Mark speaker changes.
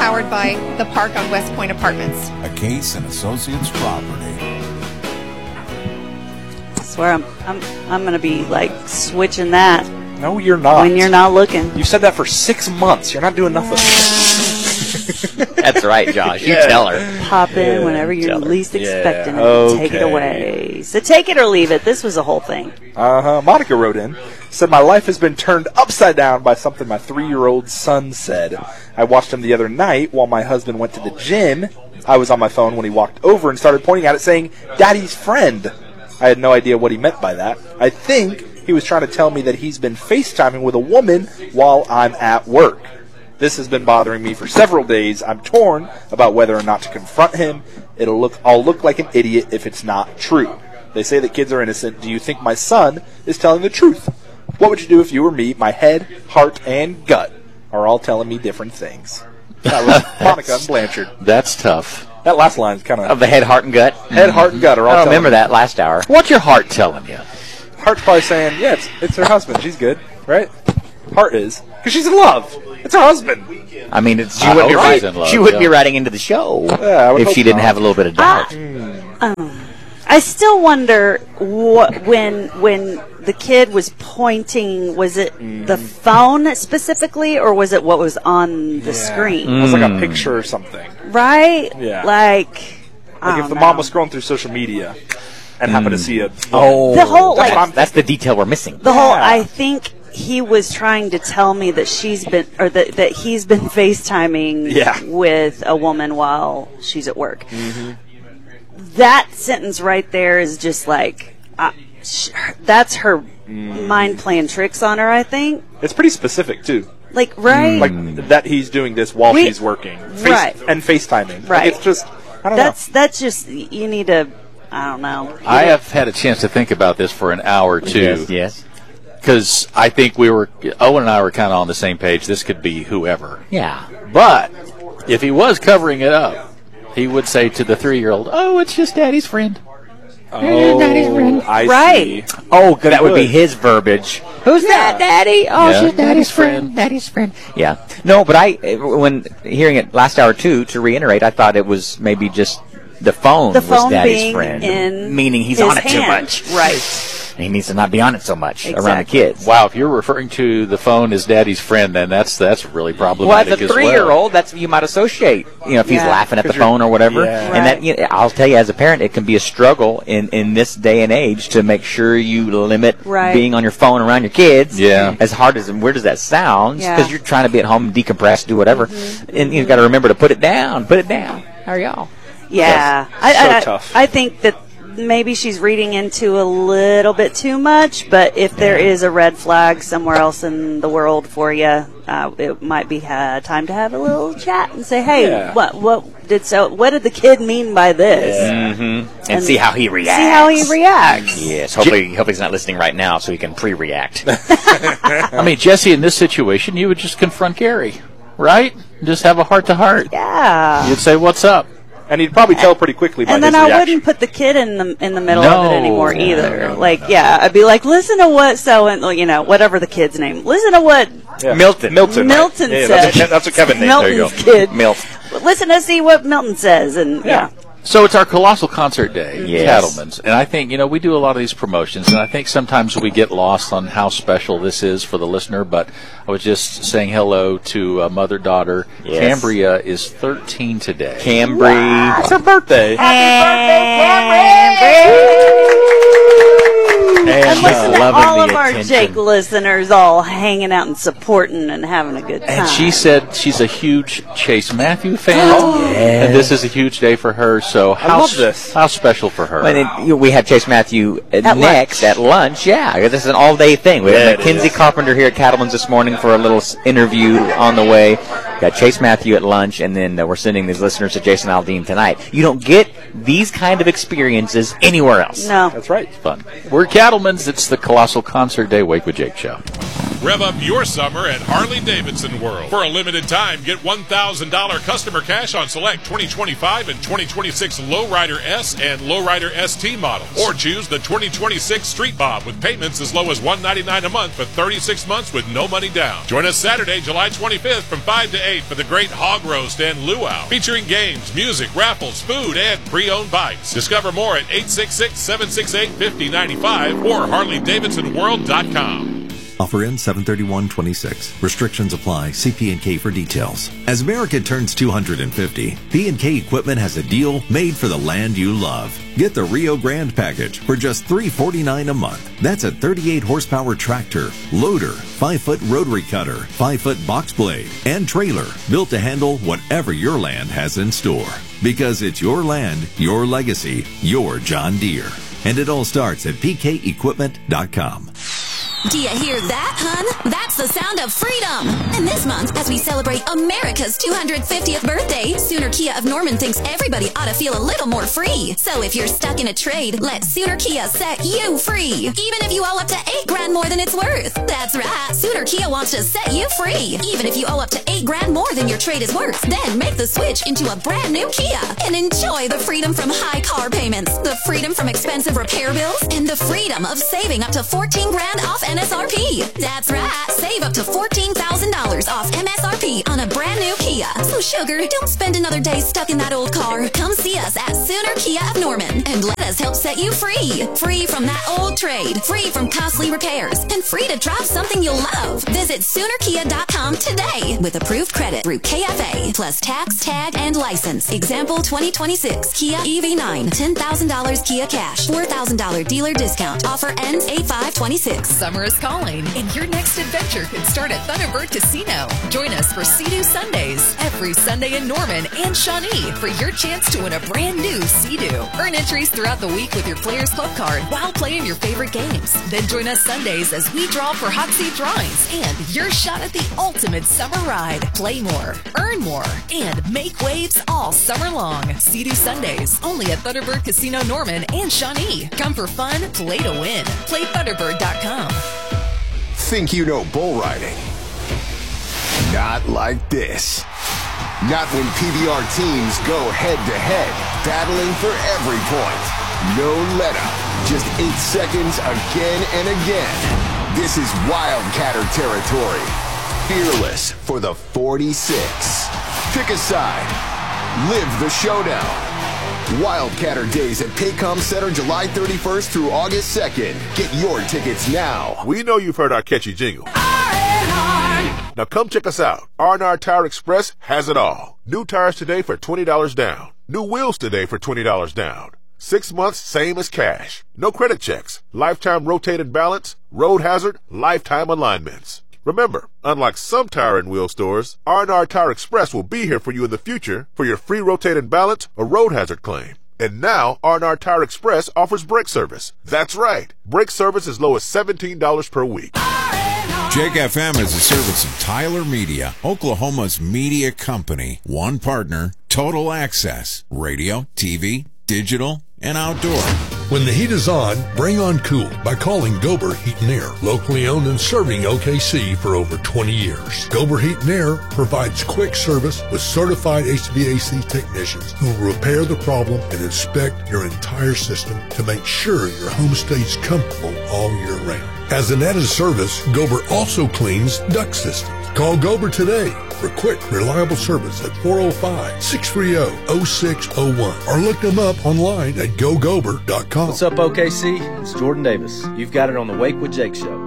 Speaker 1: powered by the Park on West Point Apartments.
Speaker 2: A Case and Associates property.
Speaker 3: I swear I'm going to be like switching that.
Speaker 4: No, you're not.
Speaker 3: When you're not looking.
Speaker 4: You said that for 6 months. You're not doing nothing.
Speaker 5: That's right, Josh. You tell her.
Speaker 3: Pop in whenever you're least expecting it.
Speaker 4: Okay.
Speaker 3: Take it away. So take it or leave it. This was a whole thing.
Speaker 4: Monica wrote in, said, my life has been turned upside down by something my 3-year-old son said. I watched him the other night while my husband went to the gym. I was on my phone when he walked over and started pointing at it saying, Daddy's friend. I had no idea what he meant by that. I think he was trying to tell me that he's been FaceTiming with a woman while I'm at work. This has been bothering me for several days. I'm torn about whether or not to confront him. I'll look like an idiot if it's not true. They say that kids are innocent. Do you think my son is telling the truth? What would you do if you were me? My head, heart, and gut are all telling me different things. That was Monica and Blanchard.
Speaker 5: That's tough.
Speaker 4: That last line is kind
Speaker 5: Of the head, heart, and gut?
Speaker 4: Head, heart, and gut are all
Speaker 5: I don't
Speaker 4: telling
Speaker 5: remember
Speaker 4: me.
Speaker 5: that last hour. What's your heart telling you?
Speaker 4: Heart's probably saying, yeah, it's her husband. She's good, right? Heart is. Because she's in love. It's her husband.
Speaker 5: I mean,
Speaker 4: She wouldn't
Speaker 5: be writing into the show
Speaker 4: I would
Speaker 5: if
Speaker 4: hope
Speaker 5: she didn't
Speaker 4: not.
Speaker 5: have a little bit of doubt.
Speaker 3: I still wonder when the kid was pointing, was it the phone specifically, or was it what was on the screen?
Speaker 4: It was like a picture or something.
Speaker 3: Right?
Speaker 4: Yeah.
Speaker 3: Like
Speaker 4: If the mom was scrolling through social media and happened to see a...
Speaker 3: The whole,
Speaker 5: that's the detail we're missing.
Speaker 3: The whole, I think he was trying to tell me that she's been, or that he's been FaceTiming with a woman while she's at work. That sentence right there is just like, that's her mind playing tricks on her, I think.
Speaker 4: It's pretty specific, too.
Speaker 3: Like, right?
Speaker 4: Like, that he's doing this while she's working.
Speaker 3: Right.
Speaker 4: And FaceTiming.
Speaker 3: Right.
Speaker 4: Like, it's just, I don't know.
Speaker 3: That's just, you need to, I don't know.
Speaker 6: I have had a chance to think about this for an hour or two.
Speaker 5: Yes.
Speaker 6: Because I think Owen and I were kind of on the same page. This could be whoever.
Speaker 5: Yeah.
Speaker 6: But if he was covering it up, he would say to the 3-year-old, "Oh, it's just Daddy's friend."
Speaker 4: Oh, I
Speaker 3: right.
Speaker 4: see.
Speaker 5: Oh, that would be his verbiage. Who's that, Daddy? Oh,
Speaker 6: Yeah.
Speaker 5: she's Daddy's friend. Daddy's friend. Yeah. No, but when hearing it last hour too, to reiterate, I thought it was maybe just the phone was Daddy's
Speaker 3: being
Speaker 5: friend,
Speaker 3: in
Speaker 5: meaning he's
Speaker 3: his
Speaker 5: on it too
Speaker 3: hand.
Speaker 5: much.
Speaker 3: Right.
Speaker 5: He needs to not be on it so much around the
Speaker 3: Exactly.
Speaker 5: kids.
Speaker 6: Wow, if you're referring to the phone as Daddy's friend, then that's really
Speaker 5: Well,
Speaker 6: problematic
Speaker 5: as a
Speaker 6: as well.
Speaker 5: 3-year-old, that's you might associate. If he's
Speaker 3: Yeah.
Speaker 5: laughing at the phone or whatever, and that I'll tell you, as a parent, it can be a struggle in this day and age to make sure you limit being on your phone around your kids.
Speaker 6: Yeah.
Speaker 5: As hard as weird as that sounds,
Speaker 3: Yeah.
Speaker 5: because you're trying to be at home, decompress, do whatever, and you've got to remember to put it down. Put it down. How are y'all?
Speaker 3: Yeah.
Speaker 4: tough.
Speaker 3: I think that maybe she's reading into a little bit too much, but if there is a red flag somewhere else in the world for you, it might be time to have a little chat and say, "Hey, what did the kid mean by this?"
Speaker 5: And see how he reacts.
Speaker 3: See how he reacts.
Speaker 5: Yes. Hopefully he's not listening right now, so he can pre-react.
Speaker 6: I mean, Jesse, in this situation, you would just confront Gary, right? Just have a heart-to-heart.
Speaker 3: Yeah.
Speaker 6: You'd say, "What's up?"
Speaker 4: And he'd probably tell pretty quickly by
Speaker 3: And
Speaker 4: his
Speaker 3: then I
Speaker 4: reaction.
Speaker 3: wouldn't put the kid in the middle of it anymore
Speaker 6: No.
Speaker 3: either. I'd be like, listen to what whatever the kid's name. Listen to what
Speaker 5: Milton.
Speaker 3: Milton
Speaker 4: Yeah,
Speaker 3: said.
Speaker 4: that's what Kevin named. There you go.
Speaker 3: Milton's kid.
Speaker 5: Milt.
Speaker 3: Listen to see what Milton says, and
Speaker 6: So it's our Colossal Concert Day,
Speaker 5: Yes.
Speaker 6: Cattleman's. And I think, we do a lot of these promotions, and I think sometimes we get lost on how special this is for the listener, but I was just saying hello to mother-daughter.
Speaker 5: Yes.
Speaker 6: Cambria is 13 today.
Speaker 5: Cambry.
Speaker 4: It's her birthday.
Speaker 3: And listen to
Speaker 5: loving
Speaker 3: all
Speaker 5: the
Speaker 3: of our
Speaker 5: attention.
Speaker 3: Jake listeners all hanging out and supporting and having a good time.
Speaker 6: And she said she's a huge Chase Matthew fan, and this is a huge day for her. So how
Speaker 4: love this.
Speaker 6: How special for her?
Speaker 5: And then, we have Chase Matthew next
Speaker 3: lunch.
Speaker 5: at lunch. Yeah, this is an all-day thing. We
Speaker 4: Yeah,
Speaker 5: have
Speaker 4: it
Speaker 5: Mackenzie
Speaker 4: is.
Speaker 5: Carpenter here at Cattleman's this morning for a little interview on the way. Got Chase Matthew at lunch, and then we're sending these listeners to Jason Aldean tonight. You don't get these kind of experiences anywhere else.
Speaker 3: No.
Speaker 4: That's right.
Speaker 6: Fun. We're Cattleman's. It's the Colossal Concert Day Wake with Jake show.
Speaker 7: Rev up your summer at Harley-Davidson World. For a limited time, get $1,000 customer cash on select 2025 and 2026 Lowrider S and Lowrider ST models. Or choose the 2026 Street Bob with payments as low as $199 a month for 36 months with no money down. Join us Saturday, July 25th from 5 to 8 date for the Great Hog Roast and Luau, featuring games, music, raffles, food, and pre-owned bikes. Discover more at 866-768-5095 or HarleyDavidsonWorld.com.
Speaker 8: Offer ends 7/31/26. Restrictions apply. See P&K for details. As America turns 250, P&K Equipment has a deal made for the land you love. Get the Rio Grande package for just $349 a month. That's a 38-horsepower tractor, loader, 5-foot rotary cutter, 5-foot box blade, and trailer built to handle whatever your land has in store. Because it's your land, your legacy, your John Deere. And it all starts at pkequipment.com.
Speaker 9: Do you hear that, hun? That's the sound of freedom. And this month, as we celebrate America's 250th birthday, Sooner Kia of Norman thinks everybody ought to feel a little more free. So if you're stuck in a trade, let Sooner Kia set you free. Even if you owe up to $8,000 more than it's worth. That's right. Sooner Kia wants to set you free. Even if you owe up to $8,000 more than your trade is worth. Then make the switch into a brand new Kia and enjoy the freedom from high car payments, the freedom from expensive repair bills, and the freedom of saving up to $14,000 off MSRP. That's right. Save up to $14,000 off MSRP on a brand new Kia. So sugar, don't spend another day stuck in that old car. Come see us at Sooner Kia of Norman and let us help set you free. Free from that old trade, free from costly repairs, and free to drive something you'll love. Visit SoonerKia.com today with approved credit through KFA plus tax, tag, and license. Example 2026 Kia EV9, $10,000 Kia cash, $4,000 dealer discount. Offer ends 8/5/26.
Speaker 10: Summer is calling, and your next adventure can start at Thunderbird Casino. Join us for Sea-Doo Sundays every Sunday in Norman and Shawnee for your chance to win a brand new Sea-Doo. Earn entries throughout the week with your Players Club card while playing your favorite games. Then join us Sundays as we draw for hot seat drawings and your shot at the ultimate summer ride. Play more, earn more, and make waves all summer long. Sea-Doo Sundays only at Thunderbird Casino Norman and Shawnee. Come for fun, play to win. Play Thunderbird.com.
Speaker 11: Think you know bull riding? Not like this. Not when PBR teams go head-to-head, battling for every point. No let-up, just 8 seconds again and again. This is Wildcatter territory. Fearless for the 46. Pick a side. Live the showdown. Wildcatter Days at Paycom Center, July 31st through August 2nd. Get your tickets now.
Speaker 12: We know you've heard our catchy jingle. Now come check us out. R&R Tire Express has it all. New tires today for $20 down. New wheels today for $20 down. 6 months, same as cash. No credit checks. Lifetime rotated balance, road hazard, lifetime alignments. Remember, unlike some tire and wheel stores, R&R Tire Express will be here for you in the future for your free rotated balance or road hazard claim. And now, R&R Tire Express offers brake service. That's right, brake service as low as $17 per week.
Speaker 2: Jake FM is a service of Tyler Media, Oklahoma's media company. One partner, total access, radio, TV, digital, and outdoor.
Speaker 13: When the heat is on, bring on cool by calling Gober Heat and Air, locally owned and serving OKC for over 20 years. Gober Heat and Air provides quick service with certified HVAC technicians who will repair the problem and inspect your entire system to make sure your home stays comfortable all year round. As an added service, Gober also cleans duct systems. Call Gober today for quick, reliable service at 405-630-0601 or look them up online at gogober.com.
Speaker 14: What's up, OKC? It's Jordan Davis. You've got it on the Wake with Jake show.